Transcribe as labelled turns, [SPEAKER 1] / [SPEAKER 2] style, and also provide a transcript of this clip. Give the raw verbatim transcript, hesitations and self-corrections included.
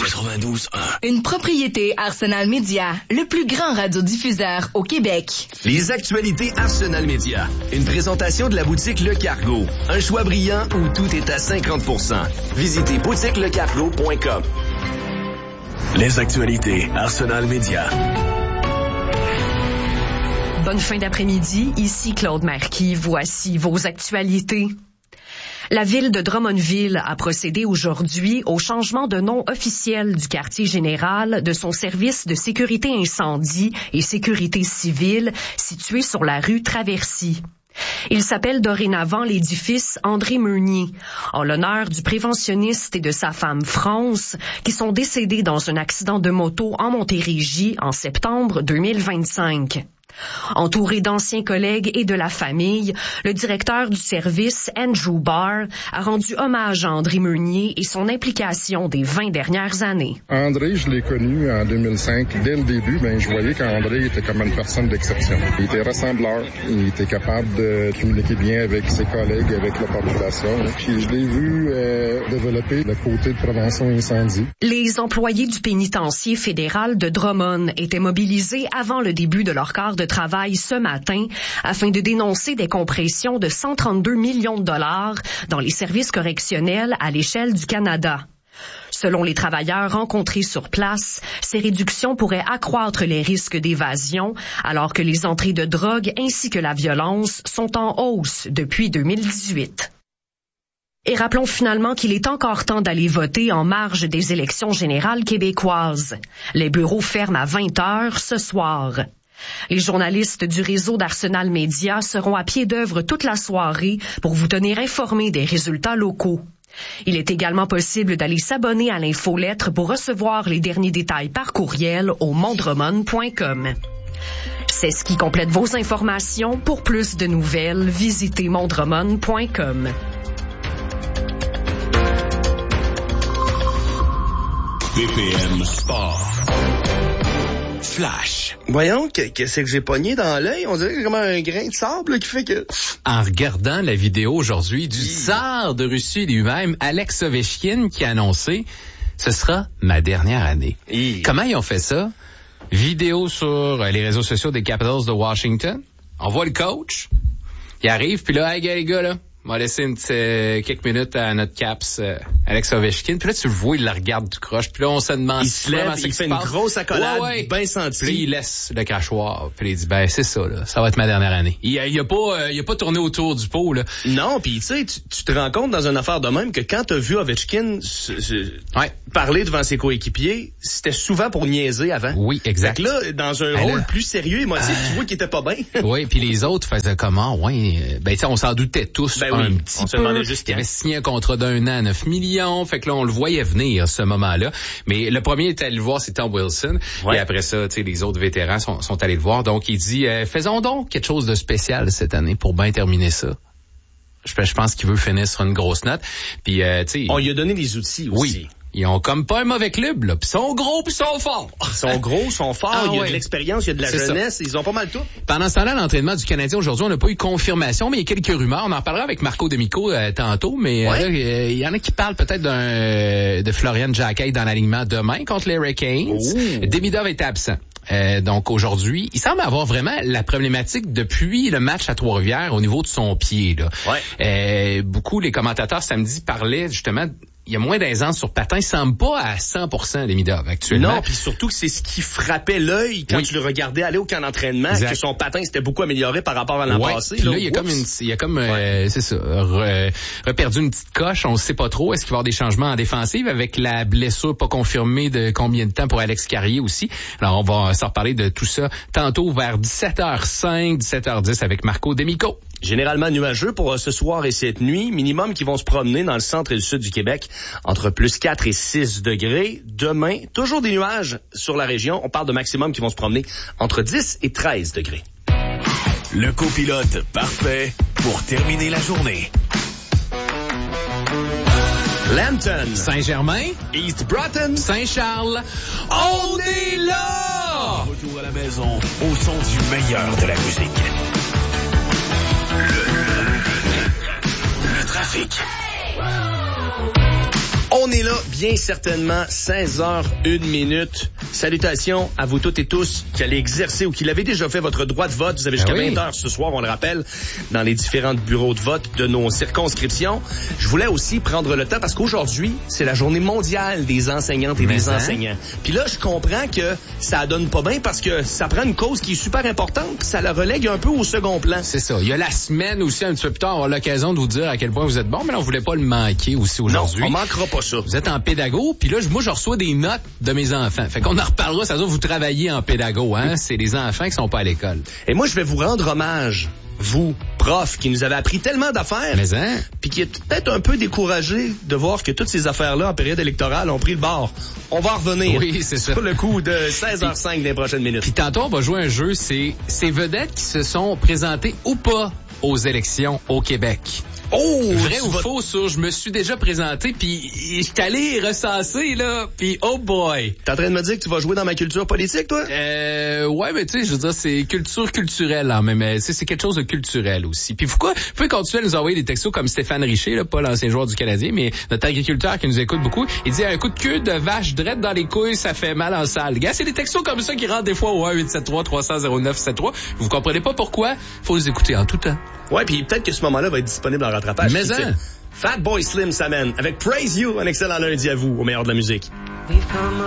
[SPEAKER 1] quatre-vingt-douze un.
[SPEAKER 2] Une propriété Arsenal Média, le plus grand radiodiffuseur au Québec.
[SPEAKER 1] Les actualités Arsenal Média. Une présentation de la boutique Le Cargo. Un choix brillant où tout est à cinquante pour cent. Visitez boutique le cargo point com. Les actualités Arsenal Média.
[SPEAKER 3] Bonne fin d'après-midi, ici Claude Marquis. Voici vos actualités. La ville de Drummondville a procédé aujourd'hui au changement de nom officiel du quartier général de son service de sécurité incendie et sécurité civile situé sur la rue Traversy. Il s'appelle dorénavant l'édifice André Meunier, en l'honneur du préventionniste et de sa femme France, qui sont décédés dans un accident de moto en Montérégie en septembre deux mille vingt-cinq. Entouré d'anciens collègues et de la famille, le directeur du service, Andrew Barr, a rendu hommage à André Meunier et son implication des vingt dernières années.
[SPEAKER 4] André, je l'ai connu en deux mille cinq. Dès le début, ben, je voyais qu'André était comme une personne d'exception. Il était rassembleur, il était capable de communiquer bien avec ses collègues, avec la population. Puis je l'ai vu euh, développer le côté de prévention incendie.
[SPEAKER 3] Les employés du pénitencier fédéral de Drummond étaient mobilisés avant le début de leur quart de travail ce matin afin de dénoncer des compressions de cent trente-deux millions de dollars dans les services correctionnels à l'échelle du Canada. Selon les travailleurs rencontrés sur place, ces réductions pourraient accroître les risques d'évasion, alors que les entrées de drogue ainsi que la violence sont en hausse depuis deux mille dix-huit. Et rappelons finalement qu'il est encore temps d'aller voter en marge des élections générales québécoises. Les bureaux ferment à vingt heures ce soir. Les journalistes du réseau d'Arsenal Média seront à pied d'œuvre toute la soirée pour vous tenir informés des résultats locaux. Il est également possible d'aller s'abonner à l'infolettre pour recevoir les derniers détails par courriel au mondromon point com. C'est ce qui complète vos informations. Pour plus de nouvelles, visitez mondromon point com.
[SPEAKER 1] B P M Sport. Flash.
[SPEAKER 5] Voyons, qu'est-ce que j'ai pogné dans l'œil? On dirait que c'est comme un grain de sable là, qui fait que...
[SPEAKER 6] En regardant la vidéo aujourd'hui du tsar de Russie lui-même, Alex Ovechkin, qui a annoncé « Ce sera ma dernière année ». Comment ils ont fait ça? Vidéo sur les réseaux sociaux des Capitals de Washington. On voit le coach. Il arrive, puis là, hey, les gars, là, on va laisser une, euh, quelques minutes à notre Caps, euh, Alex Ovechkin. Puis là, tu le vois, il la regarde du croche. Puis là, on se demande...
[SPEAKER 5] Il se lève, il fait une grosse accolade,
[SPEAKER 6] ouais, ouais.
[SPEAKER 5] bien sentie.
[SPEAKER 6] Puis là, il laisse le crachoir. Puis là, il dit, ben, c'est ça, là. Ça va être ma dernière année. Il, il a pas, euh, il a pas tourné autour du pot, là.
[SPEAKER 5] Non, puis tu sais, tu te rends compte dans une affaire de même que quand t'as vu Ovechkin se, se, ouais. parler devant ses coéquipiers, c'était souvent pour niaiser avant.
[SPEAKER 6] Oui, exact.
[SPEAKER 5] Fait que là, dans un ben rôle là, plus sérieux, émotif, euh... tu vois qu'il était pas bien.
[SPEAKER 6] Oui, puis les autres faisaient comment? Ouais, ben, tu sais, on s'en doutait tous.
[SPEAKER 5] Ben oui,
[SPEAKER 6] un petit
[SPEAKER 5] on se
[SPEAKER 6] peu.
[SPEAKER 5] demandait juste
[SPEAKER 6] il avait signé un contrat d'un an à neuf millions. Fait que là, on le voyait venir, ce moment-là. Mais le premier était allé le voir, c'était Tom Wilson. Ouais. Et après ça, tu sais, les autres vétérans sont, sont allés le voir. Donc, il dit, euh, faisons donc quelque chose de spécial cette année pour bien terminer ça. Je, je pense qu'il veut finir sur une grosse note. Puis, euh, tu sais.
[SPEAKER 5] On lui a donné des outils aussi.
[SPEAKER 6] Oui. Ils ont comme pas un mauvais club, là. Puis ils sont gros, puis ils sont forts.
[SPEAKER 5] Ils sont gros, ils sont forts, ah, il y a ouais. de l'expérience, il y a de la c'est jeunesse, ça. Ils ont pas mal tout.
[SPEAKER 6] Pendant ce temps-là, l'entraînement du Canadien aujourd'hui, on n'a pas eu confirmation, mais il y a quelques rumeurs. On en parlera avec Marco Demico euh, tantôt, mais ouais. euh, là, il y en a qui parlent peut-être d'un euh, de Florian Jacquet dans l'alignement demain contre les Hurricanes. Oh. Demidov est absent. Euh, donc aujourd'hui, il semble avoir vraiment la problématique depuis le match à Trois-Rivières au niveau de son pied. Là.
[SPEAKER 5] Ouais.
[SPEAKER 6] Euh, beaucoup, les commentateurs samedi parlaient justement... Il y a moins d'aisance sur patin. Il semble pas à cent pour cent Demidov actuellement.
[SPEAKER 5] Non, puis surtout que c'est ce qui frappait l'œil quand oui. tu le regardais aller au camp d'entraînement, exact. Que son patin s'était beaucoup amélioré par rapport à l'an
[SPEAKER 6] ouais.
[SPEAKER 5] passé.
[SPEAKER 6] Puis là,
[SPEAKER 5] là,
[SPEAKER 6] il y a comme une, il y a comme, ouais. euh, c'est ça, re, reperdu une petite coche. On ne sait pas trop. Est-ce qu'il va y avoir des changements en défensive avec la blessure pas confirmée de combien de temps pour Alex Carrier aussi. Alors, on va s'en reparler de tout ça tantôt vers dix-sept heures cinq, dix-sept heures dix avec Marco Demico.
[SPEAKER 5] Généralement nuageux pour ce soir et cette nuit. Minimum qui vont se promener dans le centre et le sud du Québec entre plus quatre et six degrés. Demain, toujours des nuages sur la région. On parle de maximum qui vont se promener entre dix et treize degrés.
[SPEAKER 1] Le copilote parfait pour terminer la journée.
[SPEAKER 5] Lambton,
[SPEAKER 6] Saint-Germain,
[SPEAKER 5] East Broughton,
[SPEAKER 6] Saint-Charles. On est là!
[SPEAKER 1] Retour à la maison au son du meilleur de la musique. Le, le, le trafic.
[SPEAKER 5] On est là, bien certainement, seize heures une minute. Salutations à vous toutes et tous qui allez exercer ou qui l'avez déjà fait votre droit de vote. Vous avez jusqu'à ben oui. vingt heures ce soir, on le rappelle, dans les différents bureaux de vote de nos circonscriptions. Je voulais aussi prendre le temps parce qu'aujourd'hui, c'est la journée mondiale des enseignantes et Mais des hein? enseignants. Puis là, je comprends que ça donne pas bien parce que ça prend une cause qui est super importante, ça la relègue un peu au second plan.
[SPEAKER 6] C'est ça. Il y a la semaine aussi, un petit peu plus tard, on aura l'occasion de vous dire à quel point vous êtes bon, mais là, on voulait pas le manquer aussi aujourd'hui.
[SPEAKER 5] Non, on manquera pas ça.
[SPEAKER 6] Vous êtes en pédago, puis là, moi, je reçois des notes de mes enfants. Fait qu'on en reparlera, ça veut dire vous travaillez en pédago, hein? C'est les enfants qui sont pas à l'école.
[SPEAKER 5] Et moi, je vais vous rendre hommage, vous, prof, qui nous avez appris tellement d'affaires.
[SPEAKER 6] Mais hein?
[SPEAKER 5] Puis qui est peut-être un peu découragé de voir que toutes ces affaires-là, en période électorale, ont pris le bord. On va revenir.
[SPEAKER 6] Oui, c'est ça.
[SPEAKER 5] Sur le coup de seize heures cinq des prochaines minutes.
[SPEAKER 6] Puis tantôt, on va jouer un jeu, c'est ces vedettes qui se sont présentées ou pas aux élections au Québec.
[SPEAKER 5] Oh!
[SPEAKER 6] Vrai ou vas... faux sur je me suis déjà présenté puis je suis allé recenser là puis oh boy.
[SPEAKER 5] T'es en train de me dire que tu vas jouer dans ma culture politique toi?
[SPEAKER 6] Euh ouais mais tu sais je veux dire c'est culture culturelle en même tu sais c'est quelque chose de culturel aussi. Puis pourquoi vous pouvez continuer à nous envoyer des textos comme Stéphane Richer là, pas l'ancien joueur du Canadien mais notre agriculteur qui nous écoute beaucoup, il dit un coup de queue de vache drette dans les couilles ça fait mal en salle. Gars, c'est des textos comme ça qui rentrent des fois au un huit sept trois trois zéro zéro neuf sept trois. Vous comprenez pas pourquoi? Faut les écouter en tout temps.
[SPEAKER 5] Ouais, puis peut-être que ce moment-là va être disponible en rattrapage.
[SPEAKER 6] Mais hein?
[SPEAKER 5] Fatboy Slim s'amène avec Praise You, un excellent lundi à vous, au meilleur de la musique.